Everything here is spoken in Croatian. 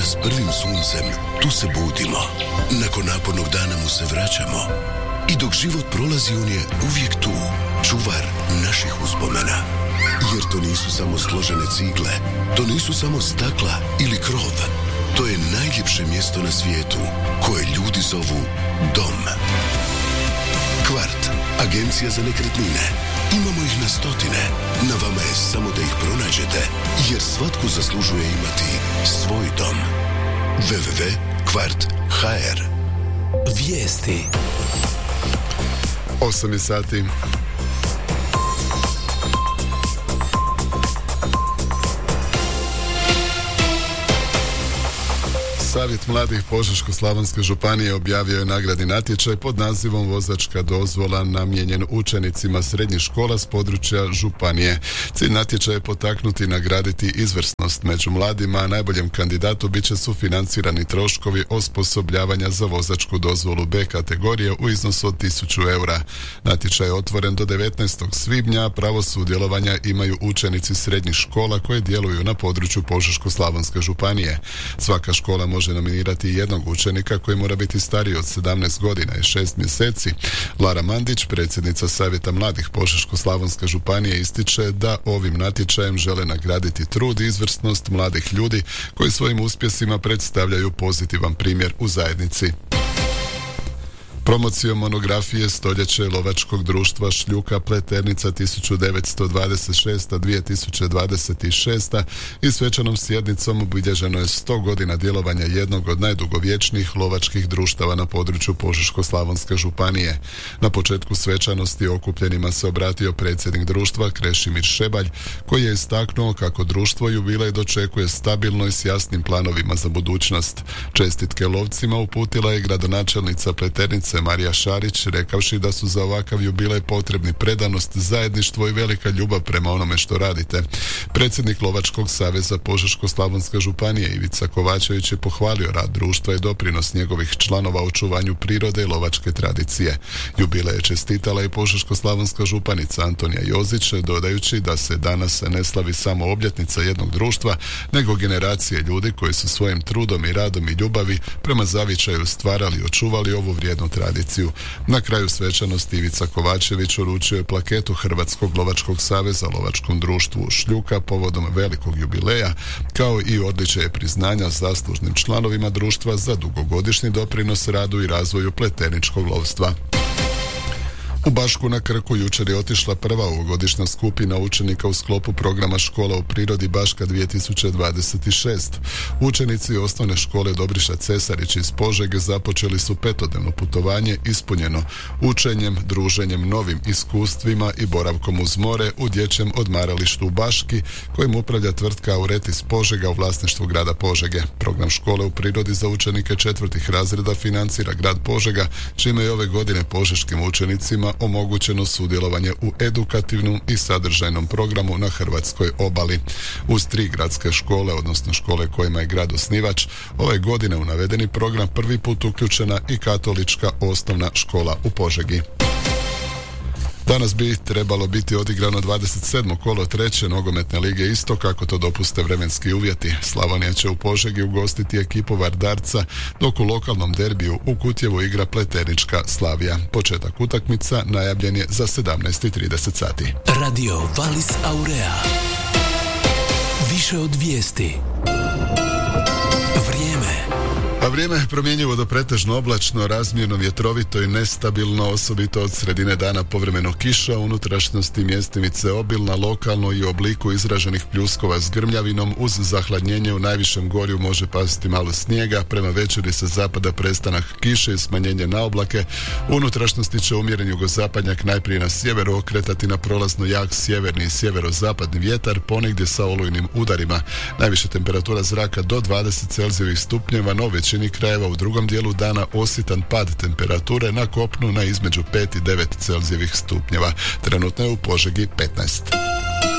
s prvim suncem, tu se budimo. Nakon napornog dana mu se vraćamo. I dok život prolazi, on je uvijek tu, čuvar naših uspomena. Jer to nisu samo složene cigle, to nisu samo stakla ili krov. To je najljepše mjesto na svijetu, koje ljudi zovu dom. Kvart, agencija za nekretnine. Imamo ih na stotine. Na vama je samo da ih pronađete, jer svatko zaslužuje imati svoj dom. www.kvart.hr. Vijesti. 8 sati. Savjet mladih Požeško-slavonske županije objavio je nagradni natječaj pod nazivom Vozačka dozvola namijenjen učenicima srednjih škola s područja županije. Cilj natječaja je potaknuti i nagraditi izvrsnost među mladima, a najboljem kandidatu bit će sufinancirani troškovi osposobljavanja za vozačku dozvolu B kategorije u iznosu od 1000 eura. Natječaj je otvoren do 19. svibnja, a pravo sudjelovanja imaju učenici srednjih škola koje djeluju na području Požeško-slavonske županije. Svaka škola može nominirati jednog učenika koji mora biti stariji od 17 godina i 6 mjeseci. Lara Mandić, predsjednica Savjeta mladih Požeško-slavonske županije, ističe da ovim natječajem žele nagraditi trud i izvrsnost mladih ljudi koji svojim uspjesima predstavljaju pozitivan primjer u zajednici. Promocijom monografije Stoljeće lovačkog društva Šljuka Pleternica 1926-2026 i svečanom sjednicom obilježeno je 100 godina djelovanja jednog od najdugovječnijih lovačkih društava na području Požeško-slavonske županije. Na početku svečanosti okupljenima se obratio predsjednik društva Krešimir Šebalj, koji je istaknuo kako društvo jubilej dočekuje stabilno i s jasnim planovima za budućnost. Čestitke lovcima uputila je gradonačelnica Pleternice Marija Šarić, rekavši da su za ovakav jubilej potrebni predanost, zajedništvo i velika ljubav prema onome što radite. Predsjednik Lovačkog saveza Požeško-slavonske županije Ivica Kovačević je pohvalio rad društva i doprinos njegovih članova u očuvanju prirode i lovačke tradicije. Jubilej je čestitala i Požeško-slavonska županica Antonija Jozić, dodajući da se danas ne slavi samo obljetnica jednog društva, nego generacije ljudi koji su svojim trudom i radom i ljubavi prema zavičaju stvarali i očuvali ovu vrijednu tradiciju. Na kraju svečanosti Ivica Kovačević uručio je plaketu Hrvatskog lovačkog saveza lovačkom društvu Šljuka povodom velikog jubileja, kao i odličje priznanja zaslužnim članovima društva za dugogodišnji doprinos radu i razvoju pleterničkog lovstva. U Bašku na Krku jučer je otišla prva ovogodišnja skupina učenika u sklopu programa Škola u prirodi Baška 2026. Učenici osnovne škole Dobriša Cesarić iz Požege započeli su 5-dnevno putovanje ispunjeno učenjem, druženjem, novim iskustvima i boravkom uz more u dječjem odmaralištu u Baški, kojim upravlja tvrtka Auretis Požega u vlasništvu grada Požege. Program Škole u prirodi za učenike 4. razreda financira grad Požega, čime je ove godine požeškim učenicima omogućeno sudjelovanje u edukativnom i sadržajnom programu na hrvatskoj obali. Uz 3 gradske škole, odnosno škole kojima je grad osnivač, ove godine u navedeni program prvi put uključena i katolička osnovna škola u Požegi. Danas bi trebalo biti odigrano 27. kolo 3. nogometne lige Istok, kako to dopuste vremenski uvjeti. Slavonija će u Požegi ugostiti ekipu Vardarca, dok u lokalnom derbiju u Kutjevu igra pleternička Slavija. Početak utakmica najavljen je za 17:30 sati. Radio Valis Aurea. Više od vijesti. A vrijeme je promjenjivo do pretežno oblačno, razmjerno vjetrovito i nestabilno, osobito od sredine dana povremeno kiša, unutrašnjosti mjestimice obilna, lokalno i u obliku izraženih pljuskova s grmljavinom, uz zahladnjenje u najvišem gorju može pasti malo snijega, prema večeri sa zapada prestanak kiše i smanjenje na oblake, unutrašnjosti će umjeren jugozapadnjak najprije na sjeveru okretati na prolazno jak sjeverni i sjeverozapadni vjetar, ponegdje sa olujnim udarima. Najviša temperatura zraka do 20 Celzijevih stupnjeva, no većini krajeva u drugom dijelu dana osjetan pad temperature, na kopnu na između 5 i 9 Celzijevih stupnjeva. Trenutno je u Požegi 15.